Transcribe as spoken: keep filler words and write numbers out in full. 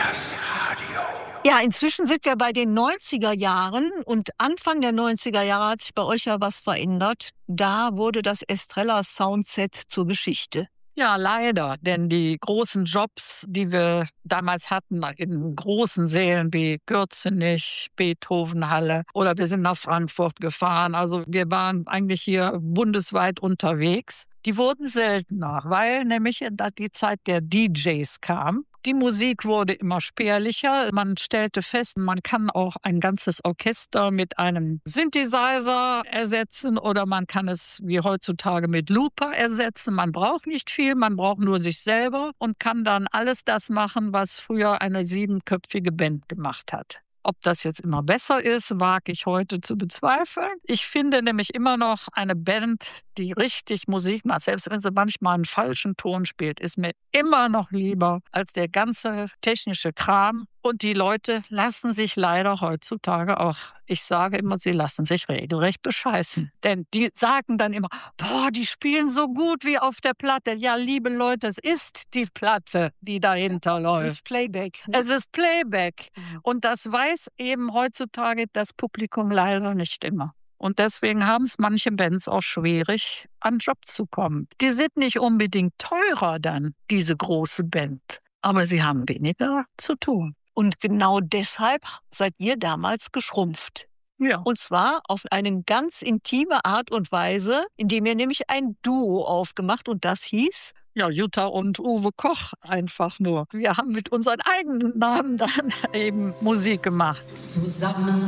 Ja, inzwischen sind wir bei den neunziger Jahren und Anfang der neunziger Jahre hat sich bei euch ja was verändert. Da wurde das Estrella Soundset zur Geschichte. Ja, leider, denn die großen Jobs, die wir damals hatten, in großen Sälen wie Gürzenich, Beethovenhalle oder wir sind nach Frankfurt gefahren, also wir waren eigentlich hier bundesweit unterwegs, die wurden seltener, weil nämlich die Zeit der D Js kam. Die Musik wurde immer spärlicher. Man stellte fest, man kann auch ein ganzes Orchester mit einem Synthesizer ersetzen oder man kann es wie heutzutage mit Looper ersetzen. Man braucht nicht viel, man braucht nur sich selber und kann dann alles das machen, was früher eine siebenköpfige Band gemacht hat. Ob das jetzt immer besser ist, wage ich heute zu bezweifeln. Ich finde nämlich immer noch eine Band, die richtig Musik macht, selbst wenn sie manchmal einen falschen Ton spielt, ist mir immer noch lieber als der ganze technische Kram. Und die Leute lassen sich leider heutzutage auch, ich sage immer, sie lassen sich regelrecht bescheißen. Denn die sagen dann immer, boah, die spielen so gut wie auf der Platte. Ja, liebe Leute, es ist die Platte, die dahinter läuft. Es ist Playback. Ne? Es ist Playback. Und das weiß eben heutzutage das Publikum leider nicht immer. Und deswegen haben es manche Bands auch schwierig, an Jobs zu kommen. Die sind nicht unbedingt teurer dann, diese große Band. Aber sie haben weniger zu tun. Und genau deshalb seid ihr damals geschrumpft. Ja. Und zwar auf eine ganz intime Art und Weise, indem ihr nämlich ein Duo aufgemacht und das hieß? Ja, Jutta und Uwe Koch einfach nur. Wir haben mit unseren eigenen Namen dann eben Musik gemacht. Zusammen